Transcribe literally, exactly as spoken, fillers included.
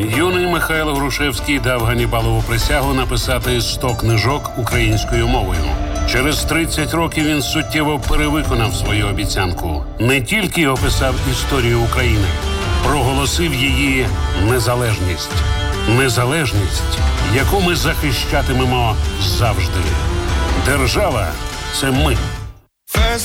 Юний Михайло Грушевський дав Ганнібалову присягу написати сто книжок українською мовою. Через тридцять років він суттєво перевиконав свою обіцянку. Не тільки описав історію України, проголосив її незалежність. Незалежність, яку ми захищатимемо завжди. Держава – це ми.